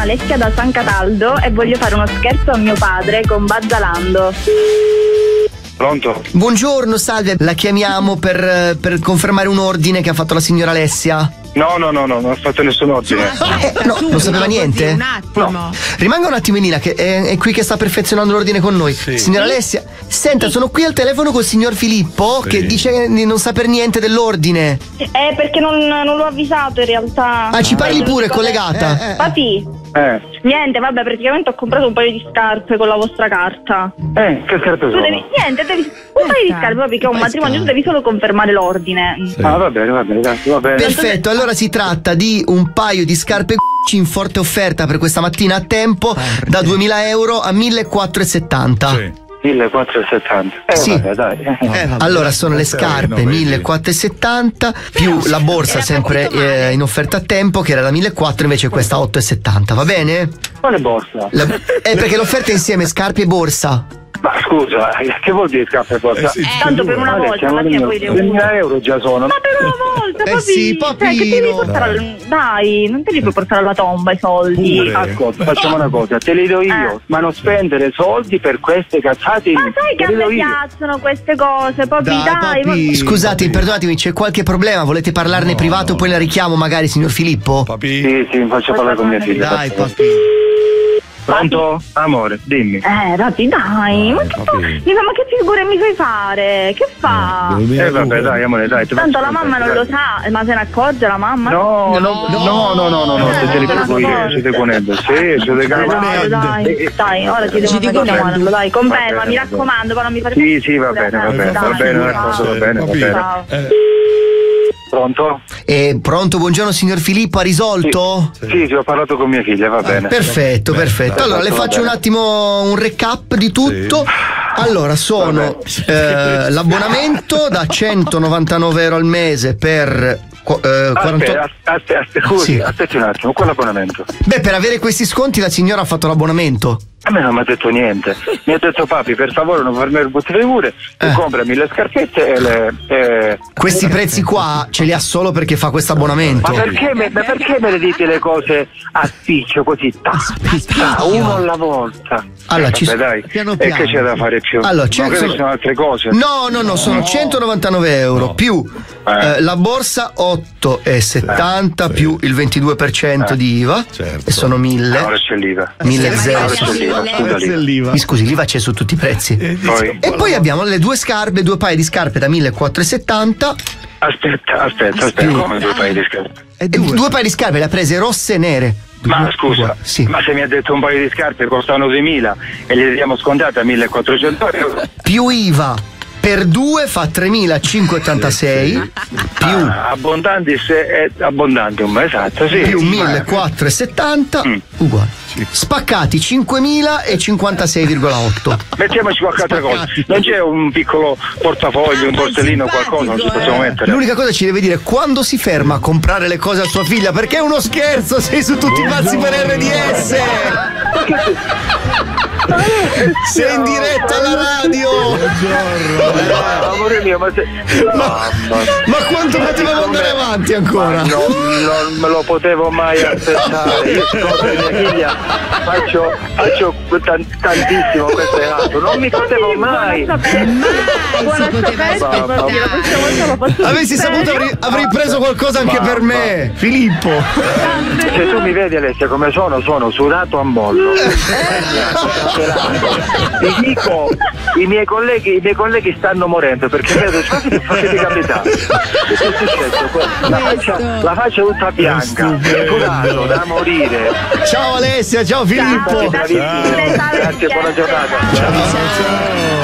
Alessia da San Cataldo e voglio fare uno scherzo a mio padre con Bazzalando. Pronto? Buongiorno, salve. La chiamiamo per confermare un ordine che ha fatto la signora Alessia. No, non ho fatto nessun ordine. No, non sapeva niente? Un attimo. No. Rimanga un attimo in linea, che è qui che sta perfezionando l'ordine con noi. Sì. Signora Alessia, senta, sono qui al telefono col signor Filippo, che dice di non saper niente dell'ordine. Perché non l'ho avvisato in realtà. Ah, ci parli pure, collegata? Papi. Niente, vabbè, praticamente ho comprato un paio di scarpe con la vostra carta. Che scarpe sono? Devi un paio di scarpe, papi, che è un matrimonio, tu devi solo confermare l'ordine. Sì. Ah, va bene, va bene. Perfetto, allora si tratta di un paio di scarpe in forte offerta per questa mattina a tempo da 2.000 euro a 1.470. Sì. 1.470. Sì. Vabbè, dai. Allora sono le scarpe 1.470 più la borsa sempre in offerta a tempo che era da 1.400, invece questa 8,70, va bene? Quale borsa? Perché l'offerta è insieme scarpe e borsa. Ma scusa, che vuol dire scarpe e borsa? Sì, Tanto per una volta, alla fine poi 2.000 euro già sono. Ma per una volta, papi. Sì, Cioè, che ti devi portare dai, non te li puoi portare alla tomba i soldi. Pure. Ascolta, facciamo una cosa, te li do io, ma non spendere soldi per queste cazzate. Ma sai che a me piacciono queste cose, papi, dai. papi. Scusate, perdonatemi, c'è qualche problema? Volete parlarne privato? Poi la richiamo magari, signor Filippo? Papi. Sì, faccio parlare con mia figlia. Dai, faccio. papi. Pronto? Amore, dimmi. Papi, dai, ma che ma che figure mi fai fare? Che fa? Vabbè, dai, amore, dai. Tanto la mamma non lo sa, ma se ne accorge la mamma? No, se te li frego io, ci devo ponendo. Sì, ci devo Dai, ora ti devo chiamare, dai, conferma, mi raccomando, poi non mi fare. Sì, va bene, va bene. Ciao. Pronto? Pronto, buongiorno signor Filippo, ha risolto? Sì, ho parlato con mia figlia, va bene. Perfetto. Allora le faccio un attimo un recap di tutto. Allora sono l'abbonamento da 199 euro al mese per 48. Aspetta, scusi, Sì. aspetti un attimo, quell'abbonamento. Beh, per avere questi sconti la signora ha fatto l'abbonamento. A me non mi ha detto niente. Mi ha detto papi, per favore non farmi buttare le mure, comprami le scarpette e le. Questi prezzi qua ce li ha solo perché fa questo abbonamento. Ma perché me le dite le cose a spiccio così? Uno alla volta. Allora, dai, piano e che c'è da fare più? Allora, Ma sono altre cose. No, sono 199 euro più la borsa 8,70 più il 22% di IVA, Certo. e sono 1.000. Ora c'è l'IVA. 1.000. Scusa, Mi scusi, l'IVA c'è su tutti i prezzi. Poi. E poi abbiamo le due paia di scarpe da 1.470. Aspetta, come due paio di scarpe? E due paia di scarpe le ha prese rosse e nere. Ma scusa, Sì. ma se mi ha detto un paio di scarpe costavano 2.000 e le diamo scontate a 1.400 euro. Più IVA per due fa 3.586 più Abbondantium, esatto, sì. più 1.470 uguale. Spaccati 5.056,8. Mettiamoci qualche altra cosa. Non c'è un piccolo portafoglio, un borsellino, qualcosa, non ci possiamo mettere. L'unica cosa ci deve dire quando si ferma a comprare le cose a sua figlia, perché è uno scherzo, sei su tutti i pazzi per RDS. Sei in diretta alla radio. Amore mio, ma quanto potevamo andare avanti ancora? non me lo potevo mai aspettare. Io siccome mia figlia faccio tantissimo questo reato, non mi potevo mai. Avessi saputo avrei preso qualcosa anche per me, Filippo. Se tu mi vedi, Alessia, come sono sudato a mollo. Ti dico, i miei colleghi stanno morendo perché vedo che potete capitare. Che è successo? La faccia tutta bianca, sudato da morire. Ciao Alessia, ciao Filippo. Grazie, buona giornata. Ciao.